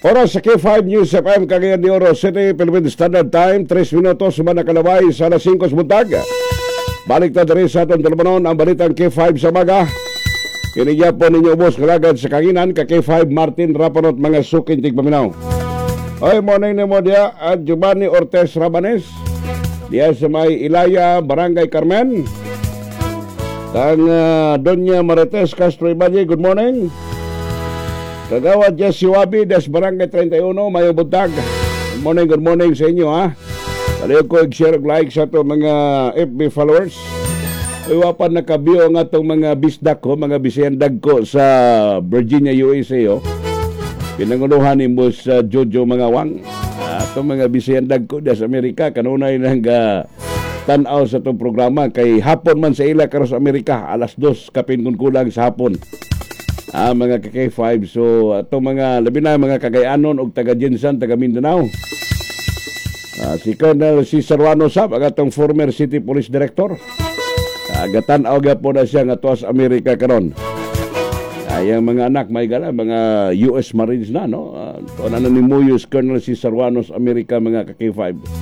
Oras sa K5 News FM, Cagayan de Oro City, Philippine Standard Time, 3 minutos sumanakalawaay sa alas 5 buntag. Balik na rin sa atong teleponon ang balitang K5 sa maga. Kinigya po ninyo ubos kalagad sa kanginan ka K5 Martin Rapanot mga suking tigpaminaw. Oy, morning ni mo dia at Giovanni Ortez Rabanes. Diya sa may Ilaya, Barangay Carmen. Tang Doña Marites Castro Iballe, good morning. Kagawad Jesse Wabi, des Barangay 31, mayong buntag. Good morning sa inyo ha. Kaliyo ko i-share like sa ito mga FB followers. Iwapan nakabiyo nga itong mga bisdak ko, mga bisiyandag ko sa Virginia, USA. Pinanguluhan ni Boss Jojo mga wang. Itong mga bisiyandag ko sa Amerika, kanunay nang tanaw sa itong programa. Kay hapon man sa ila karos Amerika, alas 2, kapin kulang sa hapon. Mga K5. So itong mga labi na mga Cagayanon o taga Jensan, taga Mindanao. Si Colonel Cesar Wano Sab, ang atong former City Police Director. Agatan aga po na siya nga tuwas Amerika karon. Yung mga anak may gala, mga US Marines na, no? Ano ni Muyos, Colonel Cesar Wanos Amerika, mga K5.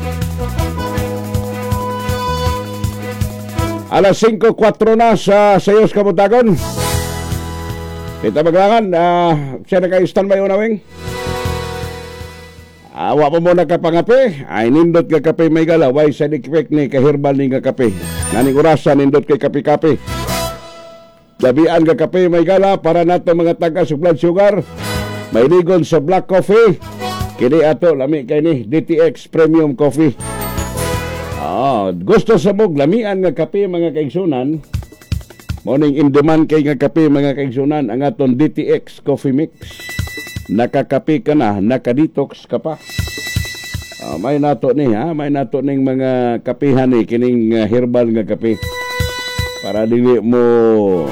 Alas 5:04 na sa Sayos Kabutagon. Kita maglangan, siya na kayo standby unawing. Awa pa muna ka pangape, ay nindot ka kape may gala, way sa dikpek ni kahirbal ni ka kape. Naning orasa nindot kay kape-kape. Labian ka kape may gala para nato mga taga sa blood sugar. May ligon sa black coffee. Kini ato lami kay ni DTX Premium Coffee. Gusto sa mog lamian nga kape mga kaigsunan. Morning in demand kay nga kape mga kaigsunan ang aton DTX Coffee Mix. Nakakape ka na, nakadetox ka pa. May nato ni may nato ning mga kapihan ni kining herbal nga kape. Para dili mo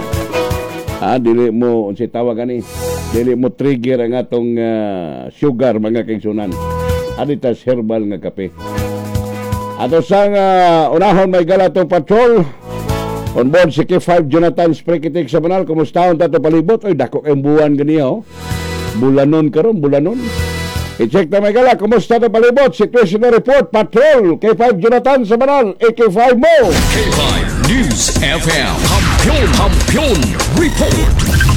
unsa tawag ani? Dili mo trigger ang atong sugar mga kaigsunan. Aditas herbal nga kape. Ato sang unahon may gala tong patrol. On board si K5 Jonathan Sprekitik sa Banal. Kumusta ang tato palibot? Ay, dako kayong buwan ganiya, Bulanon karon, bulanon. I-check na may gala. Kumusta na palibot? Situation report, patrol. K5 Jonathan sa Banal. AK5 mo. K5 News FM. Kampiyon report.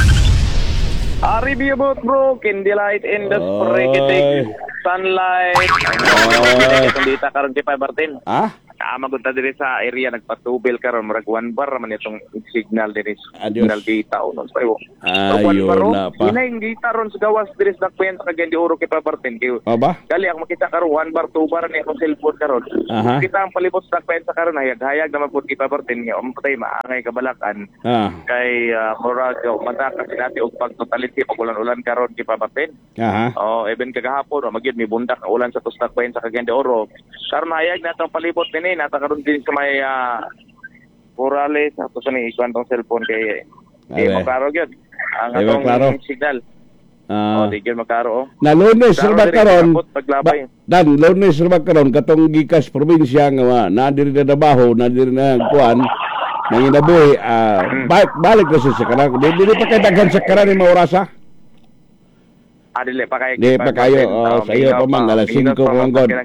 Review about bro. Candlelight in the Sprekitik. Sunlight. Kung dita karon K5 Martin. Magunta diri sa area nagpatubil karon murag 1 bar man itong signal diri signal data unon sayo. Ayun na pa. Inaing data ron sa gawas diri sa Dakpen sa Cagayan de Oro kay Papartin kay. Gali ako makita karon 1 bar 2 bar ni akong cellphone karon. Kita ang palibot sa Dakpen sa karon hayag naman pud kay Papartin nga patay maangay kabalakan. Kay murag mata kasi dati og pag-totality pag ulan-ulan karon kay Papartin. Even kagahapon magyud may bundak na ulan sa Dakpen sa Cagayan de Oro. Karon hayag natong palibot ni natakaroon din sa may Corales ato sa ni ikuan tong cellphone kay maklaro gyud ang atong signal. Di gyud maklaro. Na Lunes ra karon. Dan Lunes ra karon katong gikas probinsya nga na diri na Davao, na diri na kuan nang inabuhi balik na sa kanang dili pa kay daghan sa karan ni maorasa. Dili pa kayo. Di pa kayo. Sa iyo pa man, alas 5 kung god.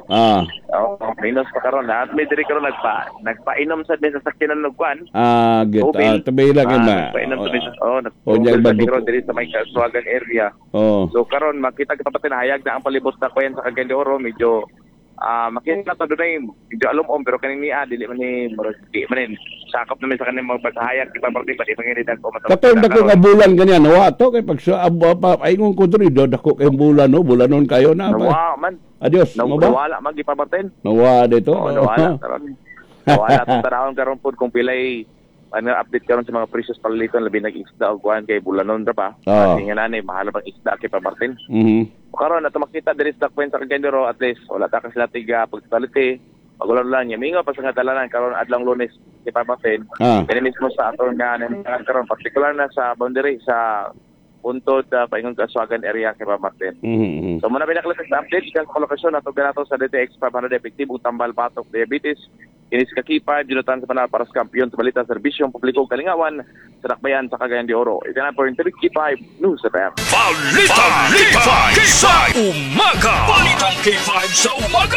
Minus pa karon. At may diri karon nagpainom sa sakyanan ng kwan. Tabi lang yun na. Nagpainom sa diri sa may Kasuagan area. So karon makita kita pati na hayag na ang palibot na kuyan sa Cagayan de Oro. Medyo makita na doon medyo alom pero kanin niya dili man ni sakop naman sa kanin magbagahayag di pa party pa di mangiridan ko matapos katong dako nga bulan ganyan to kay pag ingon ko diri dako kay bulan bulanon kayo na man adios nawala magipabaten nawala dito nawala tong tarawon karon pud kung pilay update karon sa mga precious palaliton labi nag-isda og kuan kay bulanon ra pa kasi nga nanay mahal bang isda kay Papartin. Karon ato makita diri sa Dakpen sa Cagayan de Oro at least wala ta ka sila tiga pagtotality pagulan lang niya mingo pa sa dalanan karon adlang Lunes kay Papartin. Kani mismo sa ato nga karon particular na sa boundary sa puntod paingon Kasuagan area kay Papartin. So muna pinakalas sa update kan lokasyon ato ganato sa DTX 500 effective utambal patok diabetes Kinis K5 Jonathan sa panahon para sa kampiyon sa balita serbisyong publiko kalingawan sa dakbayan sa Cagayan de Oro. Ito na po yung K5 News FM. Balitang K5 sa umaga. Balitang K5 sa umaga.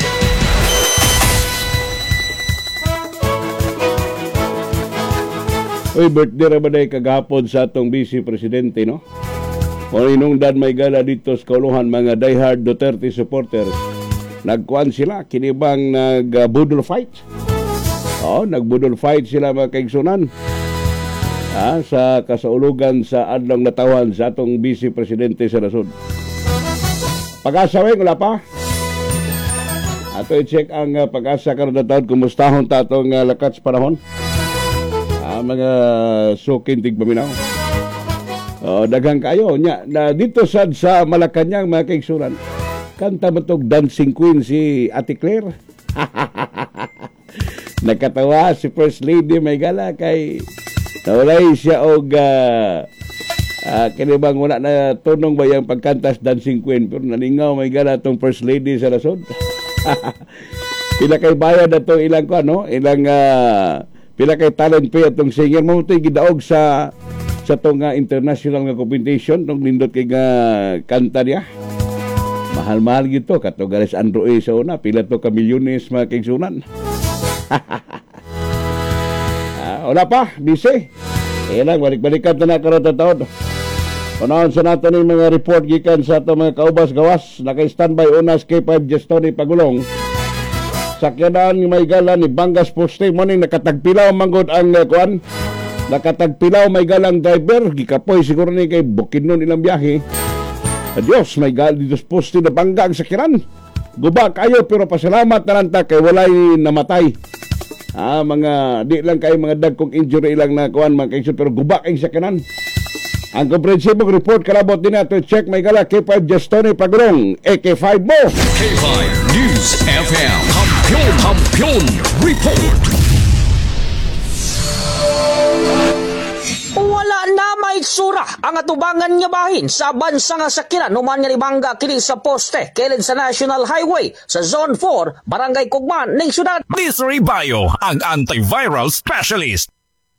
Uy, birthday naman ay kagahapon sa atong Vice Presidente, no? O inungdan may gala dito sa kauluhan mga diehard Duterte supporters. Nagkuhan sila, kinibang nag-budol fight. Nag-budol fight sila mga kaigsunan. Sa kasaulugan sa adlong natawan sa atong Vice Presidente sa nasod. Pag-asa, wala pa? Ato i-check ang pag-asa karon na taon. Kumustahon ta atong lakat sa panahon? Mga sukin tigpaminaw. Daghang kayo nya na dito sa Malacañang mga kaigsunan. Kanta mo tong Dancing Queen si Ate Claire. Nakatawa si First Lady may gala kay nawalay siya og kinibang wala na tunong ba yung pagkantas Dancing Queen pero naningaw may gala tong First Lady sa nasod. Pila kay bayad na to ilang ko ilang pila kay talent pay atong singer mo ito'y gidaog sa tong international nga competition tong nindot kay kanta niya. Mahal-mahal gito kato garis Andrew A sa una pila to ka milyones mga kaigsunan. Wala pa busy ilang balik-balikan na karon taon. Unahon sa nato ning mga report gikan sa ato mga kaubas gawas naka-standby unas K5 Gestoni Pagulong. Sakyanan ni may gala ni Bangas Poste mo ning nakatagpilaw manggod ang kuan. Nakatagpilaw may galang driver gikapoy siguro ni kay Bukidnon ilang biyahe. Adios may gal dito Poste na bangga ang sakyanan. Guba kayo pero pasalamat na lang ta kay walay namatay. Mga di lang kay mga dagkong injury ilang na kuan mga kaigsoon pero guba kay sakyanan. Ang komprehensibong report kalabot din nato check may gala K5 Gestoni Pagulong AK5 mo. K5 News FM. Kampiyon Report. Wala na may sura ang atubangan nga bahin sa bansa nga sakiran human nga ibangga kini sa poste kilid sa National Highway sa Zone 4, Barangay Kugman ning syudad. Misery Bio, ang antiviral specialist.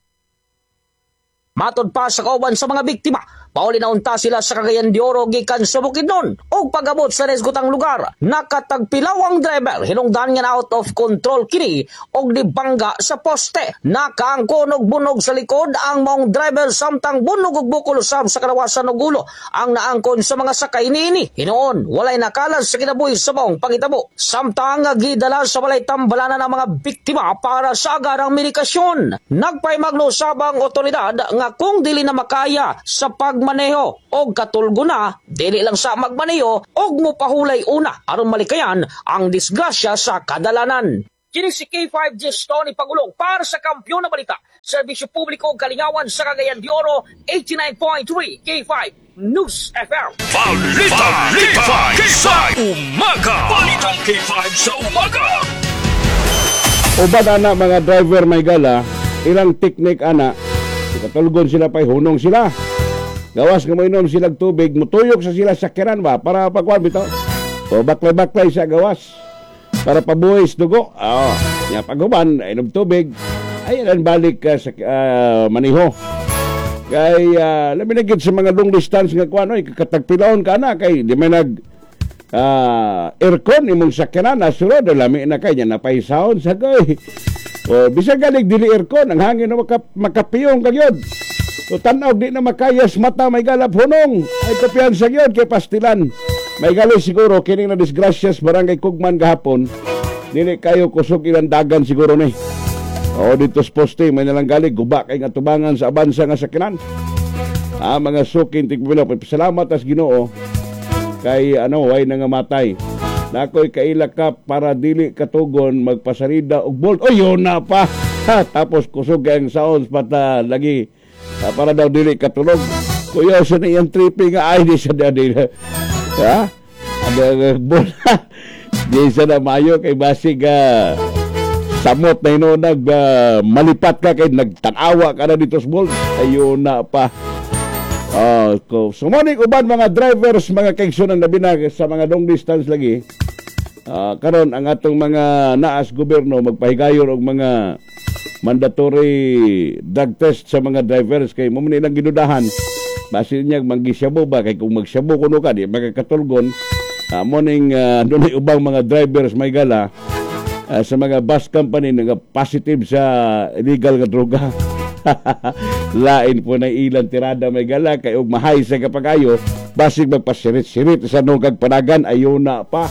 Matod pa sa kauban sa mga biktima, pauli na unta sila sa Cagayan de Oro gikan sa Bukidnon og pagabot sa resgutang lugar. Nakatagpilaw ang driver hinungdan nga na out of control kini og nibangga sa poste. Nakaangkon og bunog sa likod ang maong driver samtang bunog og bukol usab sa kalawasan og ulo ang naangkon sa mga sakay niini. Hinuon walay nakalas sa kinabuhi sa maong pangitabo. Samtang gidala sa walay tambalanan ang mga biktima para sa agarang medikasyon. Nagpaymagno sabang otoridad nga kung dili na makaya sa pagmaneho o katulgo na, dili lang sa magmaneho o mupahulay una aron malikayan ang disgrasya sa kadalanan. Kini si K5 Gestoni Pagulong para sa Kampiyon na Balita, Serbisyo Publiko Kalingawan sa Cagayan de Oro, 89.3 K5 News FM. Balitang K5 sa umaga. Balitang K5 sa umaga. Ubad ana mga driver may gala, ilang teknik ana katulgon sila pa'y hunong sila. Gawas nga mainom silang tubig, mutuyok sa sila sakyanan ba para pagkuhan bito. O baklay-baklay sa gawas para pabuhis dugo. Paghuman, inom tubig, ay balik sa maniho. Kay laminagid sa mga long distance nga kuhan, katagpilahon ka na kay di may aircon imong sakyanan nasulod, lami na kay niya napahisahon sa goy. O bisag galig dili aircon ang hangin na makapiyong kagyod. So tanaw di na makayas mata may galap hunong. Ay kumpiyansa gyud kay pastilan. May gali siguro kining na disgrasyas Barangay Kugman gahapon. Dili kayo kusog ilang dagan siguro ni. O dito sa poste may nalang gali guba kay atubangan sa abansa nga sakinan. Mga sukin tigpila salamat as Ginoo kay way nangamatay. Nakoy kailakap para dili katugon magpasarida og bolt. Yun na pa. Tapos kusog ang sounds pata lagi para daw dili katulog. Kuya sa niyang tripping nga ay di siya dali. Ada bolt. Di siya na mayo kay basig samot na inunag malipat ka kay nagtanawa ka na dito sa bolt. Ayun na pa. Sumunik uban mga drivers, mga kaigsunan na binag sa mga long distance lagi. Karon ang atong mga naas gobyerno magpahigayon og mga mandatory drug test sa mga drivers kay mo nilang ginudahan basin niya manggisyabo ba kay kung magsyabo kuno ka di magkatulgon morning dunay ubang mga drivers may gala sa mga bus company nga positive sa illegal nga droga. Lain po na ilang tirada may gala kay og mahay sa kapagayo basig magpasirit-sirit sa nungkag panagan ayo na pa.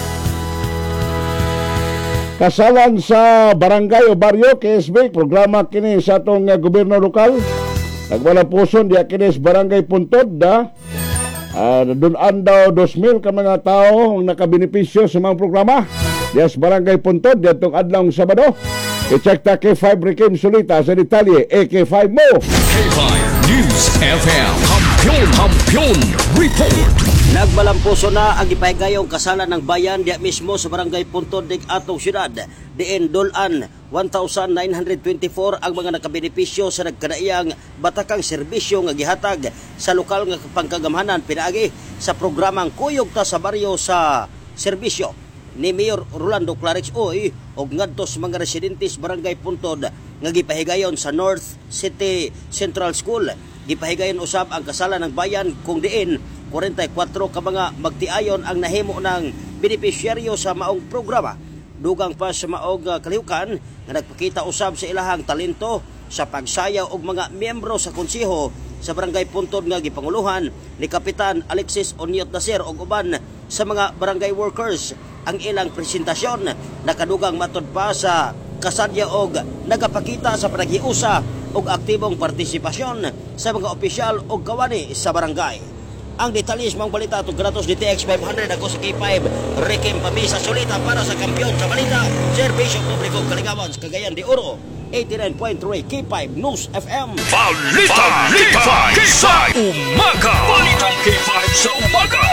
Kasalan sa barangay o baryo KSB programa kini sa atong gobyerno lokal. Nagwala puson di kini sa barangay Puntod da dunan daw 2,000 ka mga tao ang nakabenepisyo sa mga programa. Dias barangay Puntod diatong adlaw Sabado. I-check ta K5 Rikim Solita sa detalye AK5 mo. K5 News FM Kampiyon Report. Nagmalampuso na ang ipahigayong kasalan ng bayan diya mismo sa barangay Puntod dig atong syudad. Diin dulan 1,924 ang mga nakabenepisyo sa nagkadaiyang batakang serbisyo nga gihatag sa lokal nga pangkagamhanan pinaagi sa programang Kuyog ta sa Baryo sa Serbisyo ni Mayor Rolando Clarix Oy og ngadto sa mga residentes barangay Puntod nga gipahigayon sa North City Central School. Gipahigayon usab ang kasalan ng bayan kung diin 44 ka mga magtiayon ang nahimo ng benepisyaryo sa maong programa. Dugang pa sa maong kalihukan nga nagpakita usab sa ilahang talento sa pagsayaw og mga miyembro sa konseho sa barangay Puntod nga gipanguluhan ni Kapitan Alexis Oniot Nasir og uban sa mga barangay workers. Ang ilang presentasyon nakadugang matod pa sa kasadya og nagapakita sa panagiusa og aktibong partisipasyon sa mga opisyal og kawani sa barangay. Ang detalyes mong balita itong gratos DTX 500 ako sa K5 Rikim Pamisa Solita para sa kampiyon sa balita Serbisyo Publiko Kalingawan sa Cagayan de Oro 89.3 K5 News FM. Balitang K5 sa umaga. Balitang K5 sa umaga.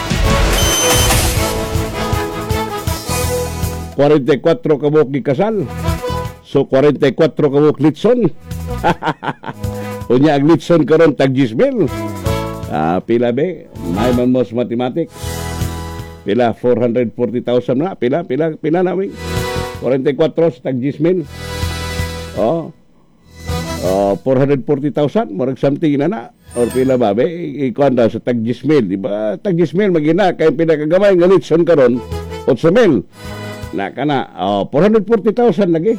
44 kabuk gikasal. So 44 kabuk litson. Unya ang litson karon tag 10,000. Pila be? May man mo sa mathematics. Pila 440,000 na. Pila namin. 44 tag 10,000. 440,000 murag something na or pila ba be ikuan daw sa tag 10,000 di ba tag 10,000 magina kay pinakagamay nga litson karon 8,000 na kana 440,000 lagi.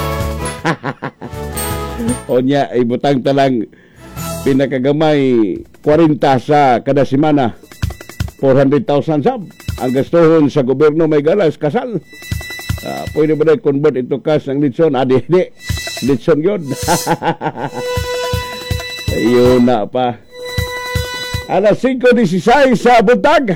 Onya ibutang talang pinakagamay 40 sa kada semana 400,000 sab ang gastuhon sa gobyerno may galas kasal. Pwede ba na convert ito cash ng litson? Di litson yun. Ayun na pa. Alas 5:16 sa buntag.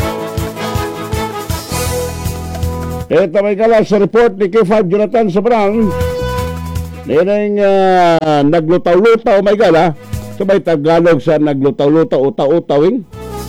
Ito may kalas sa report ni K5 Jonathan Sobrang. Nilang naglutaw-lutaw may gala. Sabay Tagalog sa naglutaw-lutaw utaw-utawing.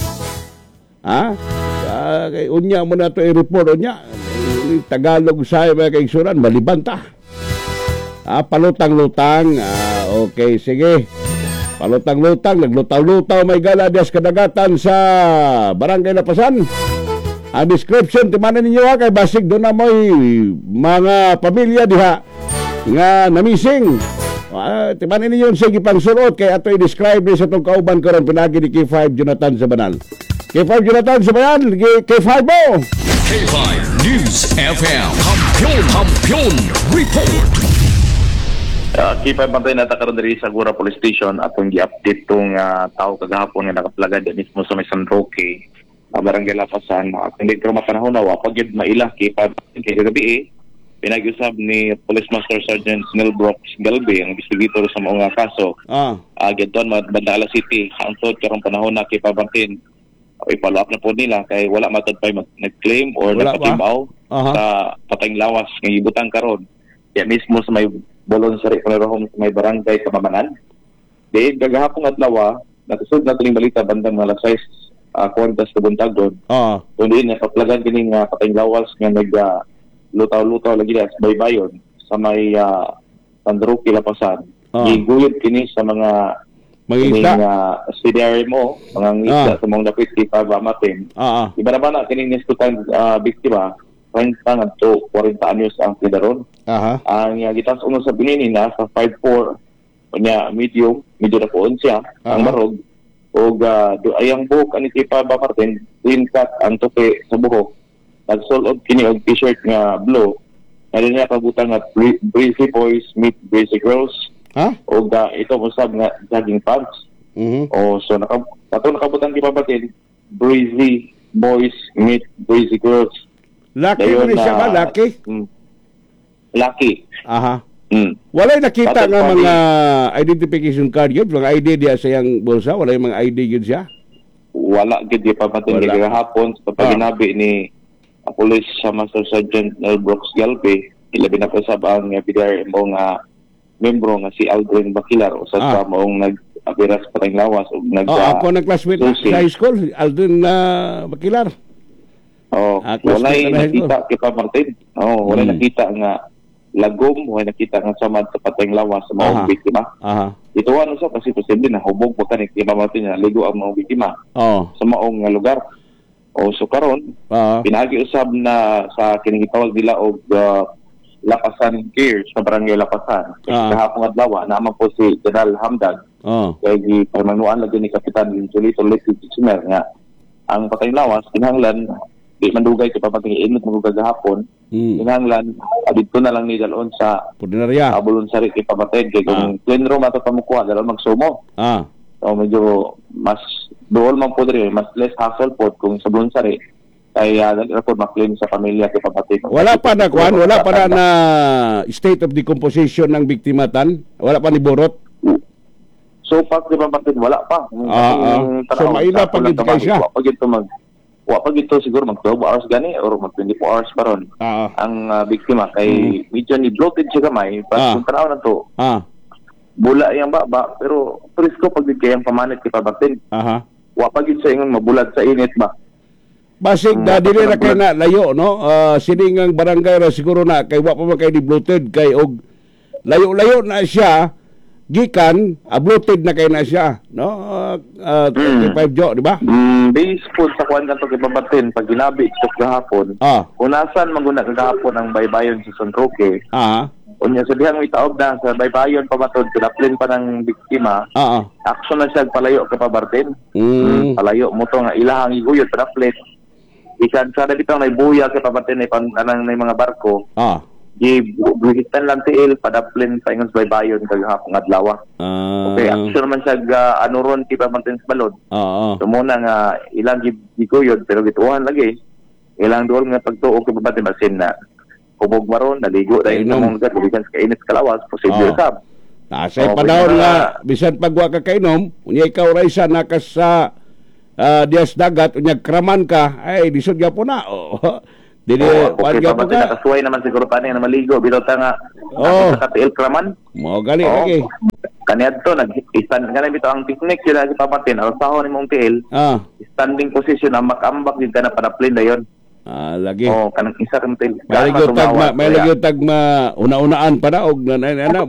Kay unya mo na ito i-report unya. Tagalog sa mga kaigsuran, malibanta. Palutang-lutang. Okay, sige. Palutang-lutang, naglutaw-lutaw may gala dias kadagatan sa Barangay Lapasan. Ang description, timanan ninyo kay basig doon na mo'y mga pamilya diha nga namising. Timanan ninyo sa gipangsulot kay ato i-describe ni sa itong kauban karon pinagi ni K5 Jonathan Sabanal. K5 Jonathan Sabanal, K5 mo! K5 News FM Kampiyon Report. K5 bantay na karon diri sa Gura Police Station atong gi-update tong tao kagahapon nga nakaplaga di mismo sa may San Roque, Barangay Lapasan. Hindi ko mapanahon na wapag yun mailah K5 kay gabi pinag-usab ni Police Master Sergeant Neil Brooks Galbe ang investigator sa mga kaso. Gidton Bandala City hangtod karong panahon na K5 bantin. I-follow up na po nila kay wala matod pa nag-claim or nakatimaw sa patayng lawas nga ibutang karon. Ya mismo sa may voluntary funeral home sa may barangay Kamamanan. Di gagahapon adlaw natusod na tuling balita bandang alas 6 kwartas sa buntag doon. Doon napaplagan kining patayng lawas nga lutaw-lutaw lagi sa baybayon sa may San Roque Lapasan. Giguyod kini sa mga Mangita. CDR mo, mga ngita sa mga dapit kita ba matin. Iba na ba na kining niskutan biktima, 30 to 40 anyos ang sidaron. Ang gitas uno sa binini na sa 5'4", kanya medyo na poon siya, ang marog. O ayang buhok ani kita ba Martin, clean cut ang tupi sa buhok. Nagsulod kini og t-shirt nga blue. Ano niya kabutan nga breezy boys meet breezy girls. O ito usab nga jogging pants. O so nakabutan di ba Martin, breezy boys meet breezy girls. Lucky mo siya ba? Lucky? Lucky. Walay nakita nga mga identification card yun, mga ID diya sa iyang bulsa, walay mga ID yun siya? Wala, gid pa patin hapon sa paginabi ni Police Master Sergeant L. Brooks Galpe, ilabi na po sa ang PDR mo nga membro nga si Aldrin Bakilar o sa maong nag-abiras patang lawas o ako nag-classmate sa high school, Aldrin Bakilar. Walay nakita kita Martin. Walay nakita nga lagom, walay nakita nga samad sa patang lawas sa mga biktima. Ito ano sa kasi posible na hubog pa kanik kita Martin na ligo ang mga biktima sa maong nga lugar. So karon pinagi-usab na sa kining gitawag nila og Lapasan Care sa barangay Lapasan. Kahapon adlaw naman po si General Hamdan. Kay pamanuan lagi ni Kapitan Julito Letizimer nga ang patay lawas kinahanglan di mandugay kay papating init magugag gahapon. Kinahanglan adito na lang ni dalon sa ordinarya. Abulon sa kay papatay kay kung clean room ato pamukuha dalon magsumo. So medyo mas dool man po diri, mas less hassle po kung sa Bulunsari ay report ma-claim sa pamilya kay papatay. Wala pa na state of decomposition ng biktima tan? Wala pa ni Borot? So pag di ba Martin, wala pa. So maila pa gid kay siya. Wa pa gito siguro mag 12 hours gani or mag 24 hours pa ron. Ang biktima kay medyo ni bloated siya kamay, pas kung tanaw na to. Bula yang baba pero presko pag di kayang pamanit kay Martin. Wa pa gid sa ingon mabulag sa init ba. Basig dili ra kay na layo no. Siningang barangay ra siguro na kay wa pa man kay di bloated kay og layo-layo na siya. Gikan, bloated na kay na siya, no? 25 Jo, di ba? Based po sa kuwan kanto kay Babatin, pag ginabi ito kahapon, unasan maguna kahapon ang baybayon sa San Roque. Unya sa dihang itaog na sa baybayon pamatod, kinaplin pa ng biktima, action na siya palayo kay Babatin. Palayo mo to nga ilahang iguyod, panaplin. Ikan sana bitang na ibuya kay Babatin, anang na mga barko. Gibuhitan lang tiil padaplin sa ingon sa baybayon kagahapon adlaw. Okay, action man siya anuron ti Pamantin sa balod. So muna nga ilang giguyod pero gituhan lagi. Ilang duol nga pagtuo kay Pamantin basin na hubog maron naligo dahil sa mga lugar bisan sa init kalawas posible sab. Sa panahon nga bisan pagwa ka kainom, unya ikaw raysa nakas sa dias dagat unya kraman ka ay lisod gyapon na. Dili okay, pabati nakasuway naman siguro pa niya na maligo bitaw ta nga sa tiil kraman mo gali lagi kaniadto nag-stand nga bitaw ang technique yun si papatin ang sahon nimong tiil standing position ang makambak din ka na panaplin dayon lagi kanang isa kang tiil may lagi tag una-unaan pa na og nanay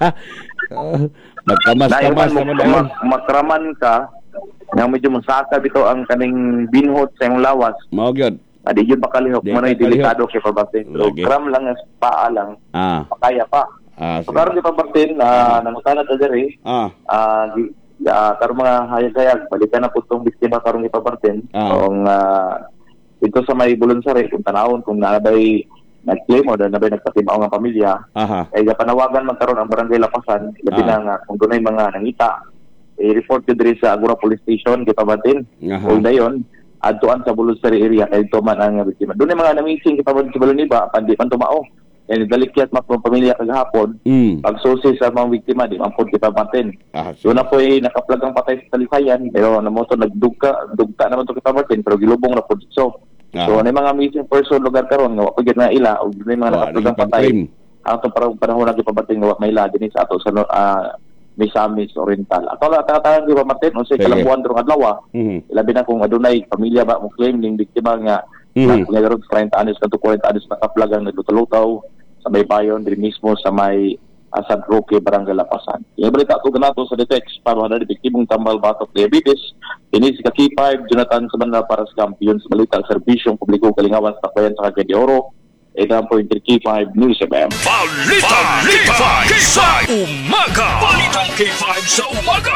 magkamas-kamas naman dayon makraman ka nga medyo masaka bitaw ang kaning binhot sa imong lawas mao gyud. Di yun makalihok. Mano'y delikado kay Pabartin. So, kram lang, paa lang. Makaya pa. So, karoon kay Pabartin, nangutanat na diri. Karoon mga hayag-hayag. Balikan na po itong biktima karoon kay Pabartin. Kung ito sa may Bulunsari, kung tanawon, kung nabay nag-claim o nabay nagpatimaw ng pamilya, ay panawagan magkaroon ang barangay Lapasan. Labi na nga, kung doon ay mga nangita, i-report yun diri sa Agora Police Station kay Pabartin. O dayon, adtuan sa Bulunsari area kay tuman ang biktima. Doon ay mga na-meeting kita sa Baloniba, pandi man tumao. Kaya dalikyat mak pamilya kagahapon, pagsusi sa mga biktima, di man po kita matin. Doon na po ay nakaplag ang patay sa talisayan, pero namoto dugta naman to kita matin, pero gilubong na po dito. So, may mga missing person lugar karon nga pagit na ila, o may mga nakaplag ang patay. Ang itong panahon na kipabating nga may ila din sa ato sa Misamis Oriental. Ato la tatang di ba Martin unsay kalambuan durong adlaw. Ilabi na kung adunay pamilya ba mo claim ning biktima nga nagaroon 30 anos kadto 40 anos nakaplagang naglutaw sa baybayon diri mismo sa may San Roque, Barangay Lapasan. Yung balita ko ganato sa Detex para na detektibong tambal batok diabetes. Ini si Kaki5 Jonathan Sabanda para sa kampiyon sa balita serbisyong publiko kalingawan sa Takbayan sa Cagayan de Oro. Ito po yung K5 News FM. Balitang K5 sa umaga. Balitang K5 sa umaga.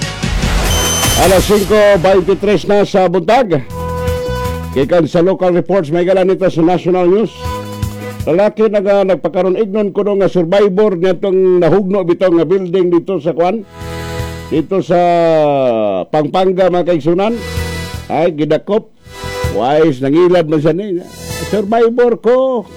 Alas 5:23 na sa buntag. Gikan sa local reports may gala nito sa national news. Lalaki nagpakaroon ignon kuno nga survivor nitong nahugno bitong nga building dito sa Kwan. Dito sa Pampanga mga kaigsunan. Ay gidakop. Wise nangilad man siya ni. Survivor ko.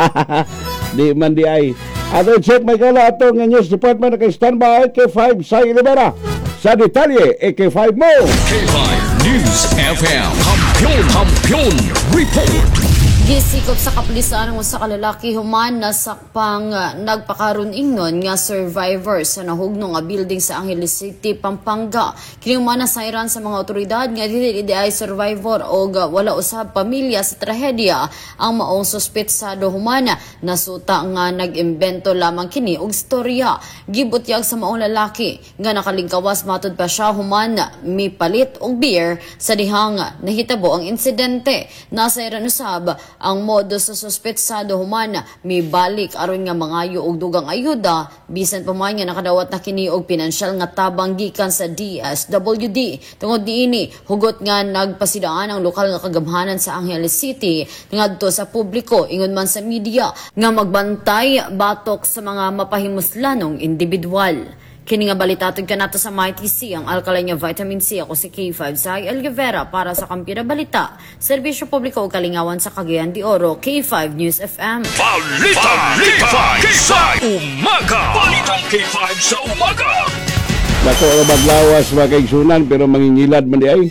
Di man di ay. Ato check may gala ato nga news department kay standby K5 sa Ilibera. Sa detalye, AK5 mo! K5 News FM. Kampiyon Report. Gisikop sa kapulisan ng usa ka lalaki human na sakpang nagpakaron ingnon nga survivor sa nahugno nga building sa Angeles City, Pampanga. Kini man nasayran sa mga otoridad nga dili ay survivor o wala usab pamilya sa trahedya ang maong suspetsado human. Nasuta nga nag-imbento lamang kini og storya. Gibutyag sa maong lalaki nga nakalingkawas matud pa siya human mipalit og beer sa dihang nahitabo ang insidente. Nasayran usab ang modus sa suspetsado human mibalik aron nga mangayo og dugang ayuda bisan pa man nga nakadawat na kini og pinansyal nga tabang gikan sa DSWD. Tungod diini hugot nga nagpasidaan ang lokal nga kagamhanan sa Angeles City ngadto sa publiko ingon man sa media nga magbantay batok sa mga mapahimuslanong individual. Kini nga balitatod ka nato sa MyTC, ang alkaline nga vitamin C. Ako si K5 sa Elguevera para sa Kampiyon na Balita, Serbisyo Publiko o Kalingawan sa Cagayan de Oro, K5 News FM. Balitang K5 sa umaga. Balitang K5 sa umaga. Nato ang maglawas mga kaigsunan pero mangingilad man di ay.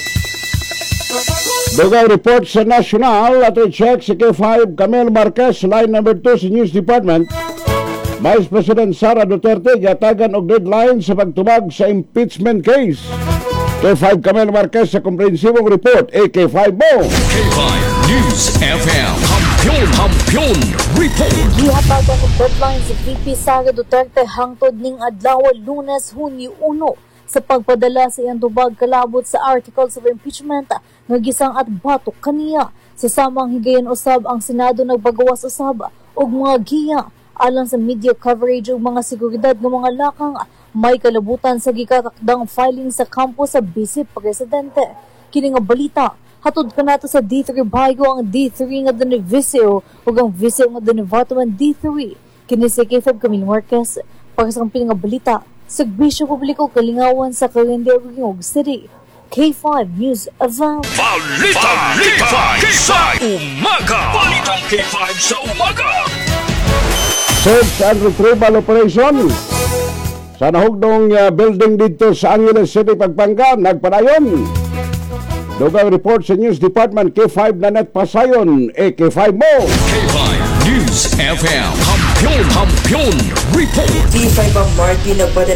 Dugang report sa national at check si K5 Camel Marquez, line number 2 sa News Department. Vice President Sara Duterte gatagan og deadline sa pagtumag sa impeachment case. K5 Camel Marquez sa komprehensibong report. AK5 mo! K5 News FM. Kampiyon Report. Gihatagan og deadline si VP Sara Duterte hangtod ning adlaw Lunes, Hunyo 1 sa pagpadala sa iyang tubag kalabot sa articles of impeachment nga gisang at batok kaniya. Sa samang higayon usab ang Senado nagbagawas usab og mga giya alang sa media coverage ug mga seguridad ng mga lakang may kalabutan sa gikatakdang filing sa kampo sa Vice Presidente. Kini nga balita hatod kanato sa D3 bago ang D3 nga Donivisio ug ang Vice nga Donivato man D3. Kini si K5 Camille Marquez para sa kampiyon nga balita sa Serbisyo Publiko Kalingawan sa Cagayan de Oro City. K5 News FM. Balitang K5 sa umaga. Balitang K5 sa umaga. Search and retrieval operation sa nahugnong building dito sa Angeles City, Pampanga, nagpadayon. Dugang report sa News Department, K5 na net pasayon, AK5 mo! K5 News FM. Kampiyon Report. K5 ang Marky nagpadala